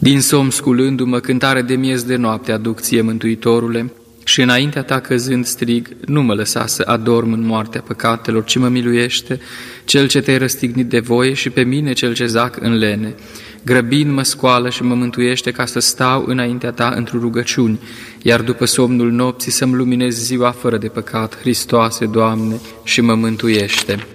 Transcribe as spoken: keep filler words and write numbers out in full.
Din somn sculându-mă, cântare de miez de noapte aduc ție, Mântuitorule, și înaintea ta căzând strig, nu mă lăsa să adorm în moartea păcatelor, ci mă miluiește cel ce te-ai răstignit de voie și pe mine cel ce zac în lene. Grăbind mă scoală și mă mântuiește ca să stau înaintea ta într-o rugăciuni, iar după somnul nopții să-mi luminez ziua fără de păcat. Hristoase, Doamne, și mă mântuiește.